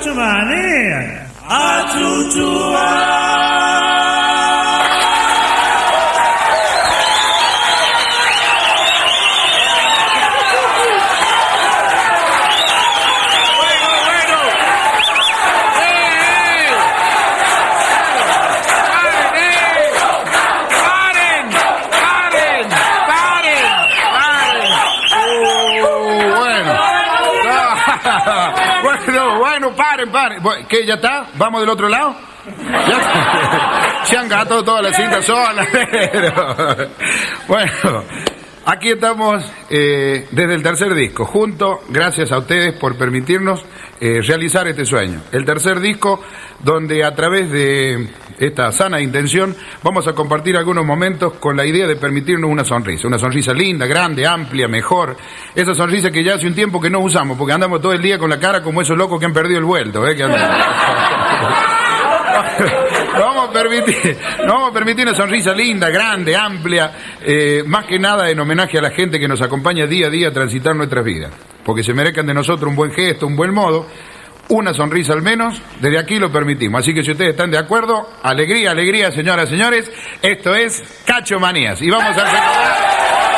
Cacho Manías. Bueno, paren. ¿Qué, ya está? ¿Vamos del otro lado? ¿Ya? Se han gastado todas las cintas solas. Bueno, aquí estamos desde el tercer disco, juntos, gracias a ustedes por permitirnos realizar este sueño. El tercer disco donde a través de esta sana intención vamos a compartir algunos momentos con la idea de permitirnos una sonrisa linda, grande, amplia, mejor. Esa sonrisa que ya hace un tiempo que no usamos, porque andamos todo el día con la cara como esos locos que han perdido el vuelto, que andan. Nos vamos a permitir una sonrisa linda, grande, amplia, más que nada en homenaje a la gente que nos acompaña día a día a transitar nuestras vidas, porque se merezcan de nosotros un buen gesto, un buen modo, una sonrisa al menos, desde aquí lo permitimos. Así que si ustedes están de acuerdo, alegría, señoras, señores, esto es Cacho Manías, y vamos a recordar...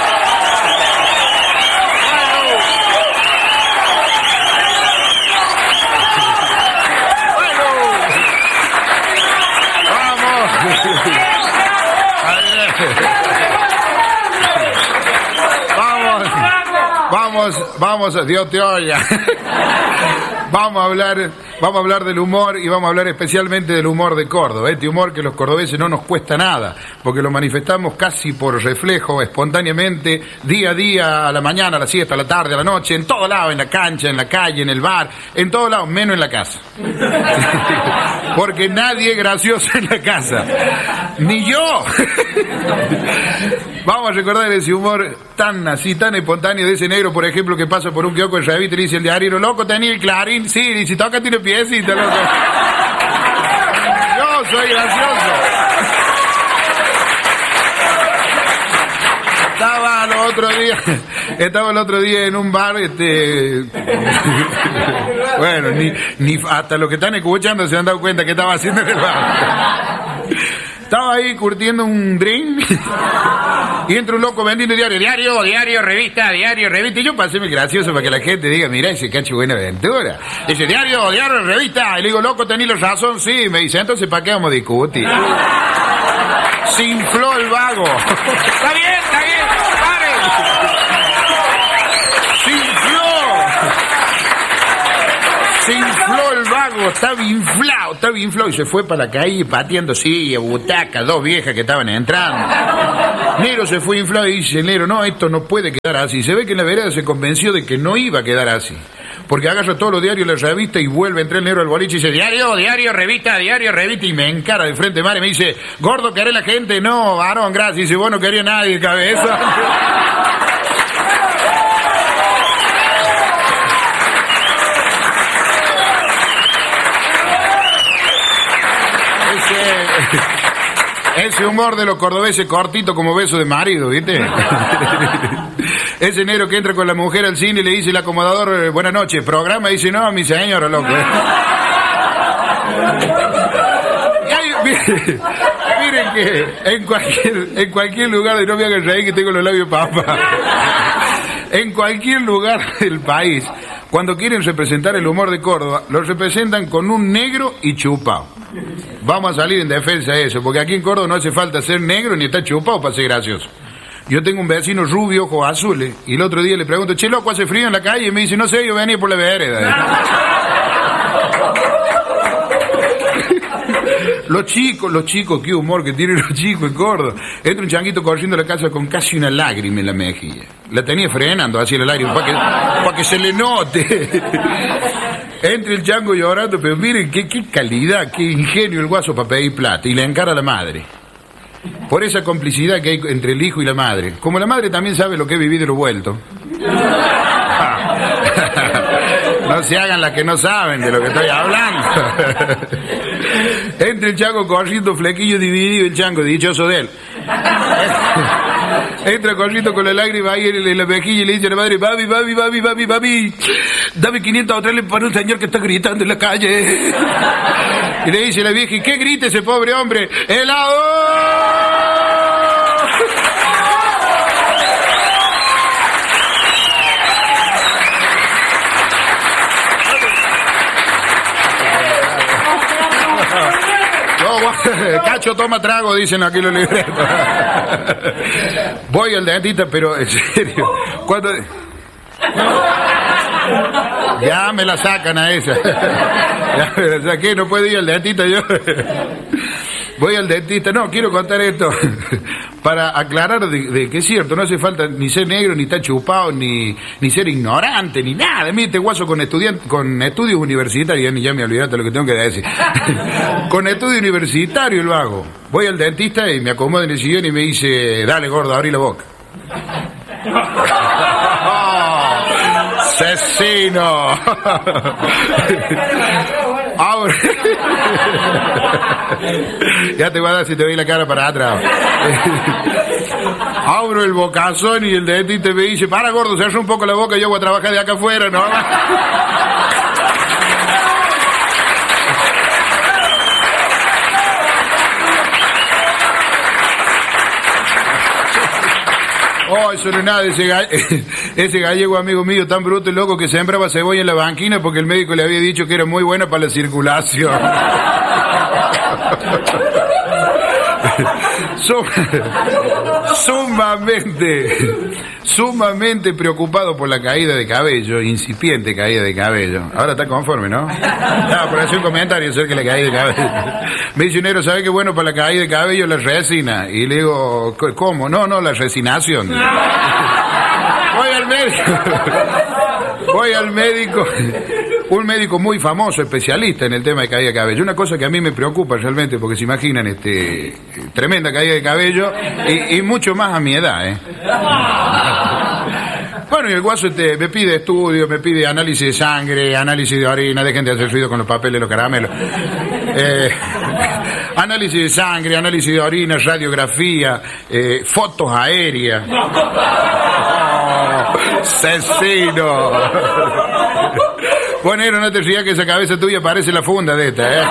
Vamos, Dios te oiga. Vamos a hablar del humor, y vamos a hablar especialmente del humor de Córdoba. Este humor que los cordobeses no nos cuesta nada, porque lo manifestamos casi por reflejo, espontáneamente, día a día, a la mañana, a la siesta, a la tarde, a la noche, en todo lado, en la cancha, en la calle, en el bar, en todo lado, menos en la casa. Porque nadie es gracioso en la casa. Ni yo. Vamos a recordar ese humor tan espontáneo de ese negro, por ejemplo, que pasa por un kiosco de revista y le dice el diario, loco, tenía el Clarín, sí, dice, toca, tiene piecita, loco. Yo soy gracioso. Estaba el otro día en un bar, bueno, ni hasta los que están escuchando se han dado cuenta que estaba haciendo en el bar. Estaba ahí curtiendo un drink y entra un loco vendiendo diario, revista, y yo pasé muy gracioso para que la gente diga, mira ese Cacho Buenaventura. Dice, diario, revista, y le digo, loco, tenés razón, sí, me dice, entonces ¿para qué vamos a discutir? Se infló el vago. Está bien, paren. Se infló el vago, estaba inflado, y se fue para la calle pateando sillas, butacas, dos viejas que estaban entrando. Nero se fue inflado y dice, Nero, no, esto no puede quedar así. Se ve que en la vereda se convenció de que no iba a quedar así, porque agarra todos los diarios, la revista, y vuelve a entrar el Negro al boliche y dice, diario, revista, y me encara de frente, madre, me dice, gordo, ¿querés la gente? No, varón, gracias. Y dice, vos no quería nadie, cabeza. Ese humor de los cordobeses cortito como beso de marido, ¿viste? Ese negro que entra con la mujer al cine y le dice el acomodador, buenas noches, programa, y dice, no, mi señora, loco. Miren que en cualquier lugar, de no me hagan reír que tengo los labios papas. En cualquier lugar del país, cuando quieren representar el humor de Córdoba, lo representan con un negro y chupado. Vamos a salir en defensa de eso, porque aquí en Córdoba no hace falta ser negro ni estar chupado para ser gracioso. Yo tengo un vecino rubio, ojos azules, y el otro día le pregunto, che, loco, ¿hace frío en la calle? Y me dice, no sé, yo venía por la vereda. Los chicos, qué humor que tienen los chicos en Córdoba. Entra un changuito corriendo a la casa con casi una lágrima en la mejilla. La tenía frenando así la lágrima para que se le note. Entra el chango llorando, pero miren qué calidad, qué ingenio el guaso para pedir plata. Y le encara a la madre. Por esa complicidad que hay entre el hijo y la madre. Como la madre también sabe lo que he vivido y lo vuelto. No se hagan las que no saben de lo que estoy hablando. Entre el chango corriendo, flequillo dividido, el chango, dichoso de él. Entra corriendo con la lágrima ahí en la mejilla y le dice a la madre, mami, dame 500 australes para un señor que está gritando en la calle. Y le dice la vieja, ¿y qué grita ese pobre hombre? ¡Helado! Cacho toma trago, dicen aquí los libretos. Voy al dentista, pero en serio, cuando... Ya me la sacan a esa. Ya me la saqué, no puedo ir al dentista yo. Voy al dentista, no, quiero contar esto para aclarar de que es cierto, no hace falta ni ser negro, ni estar chupado, ni ser ignorante, ni nada. Mire, este guaso con estudios universitarios, ya me olvidaste lo que tengo que decir. Con estudio universitario lo hago. Voy al dentista y me acomodo en el sillón y me dice, dale gordo, abrí la boca. ¡Asesino! Ahora... Ya te voy a dar si te doy la cara para atrás. Abro el bocazón y el dentista me dice, para gordo, cierra un poco la boca, yo voy a trabajar de acá afuera, ¿no? Oh, eso no es nada, ese gallego amigo mío tan bruto y loco que sembraba cebolla en la banquina porque el médico le había dicho que era muy buena para la circulación. Sumamente preocupado por la caída de cabello, incipiente caída de cabello. Ahora está conforme, ¿no? Por hacer un comentario acerca de la caída de cabello. Me dice, negro, ¿sabe qué es bueno para la caída de cabello? La resina. Y le digo, ¿cómo? No, la resinación. Voy al médico. Un médico muy famoso, especialista en el tema de caída de cabello. Una cosa que a mí me preocupa realmente, porque se imaginan, tremenda caída de cabello y mucho más a mi edad, Bueno, y el guaso me pide estudio, me pide análisis de sangre, análisis de orina, dejen de hacer ruido con los papeles, los caramelos. Análisis de sangre, análisis de orina, radiografía, fotos aéreas. ¡Asesino! Bueno, no te rías que esa cabeza tuya parece la funda de esta,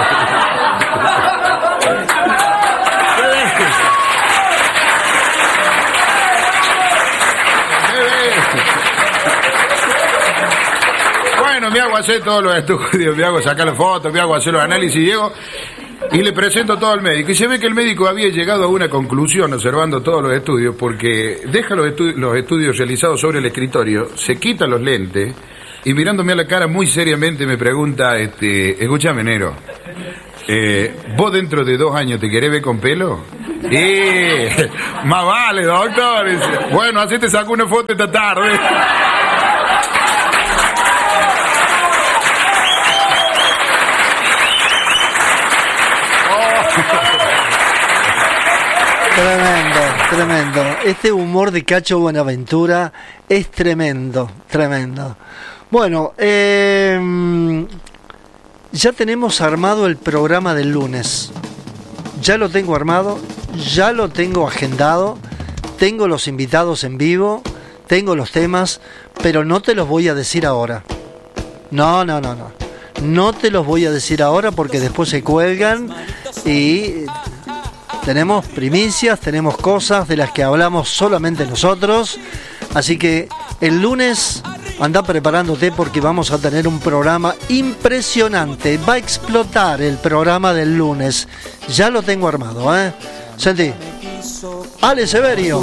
Bueno, me hago hacer todos los estudios, me hago sacar las fotos, me hago hacer los análisis, llego y le presento todo al médico. Y se ve que el médico había llegado a una conclusión observando todos los estudios, porque deja los estudios realizados sobre el escritorio, se quita los lentes y mirándome a la cara muy seriamente me pregunta, escúchame, Nero, ¿vos dentro de 2 años te querés ver con pelo? Más vale, doctor. Bueno, así te saco una foto esta tarde. Tremendo. Este humor de Cacho Buenaventura es tremendo. Bueno, ya tenemos armado el programa del lunes. Ya lo tengo armado, ya lo tengo agendado, tengo los invitados en vivo, tengo los temas, pero no te los voy a decir ahora. No. No te los voy a decir ahora porque después se cuelgan y... Tenemos primicias, tenemos cosas de las que hablamos solamente nosotros. Así que el lunes anda preparándote porque vamos a tener un programa impresionante. Va a explotar el programa del lunes. Ya lo tengo armado, Sentí. Ale Severio.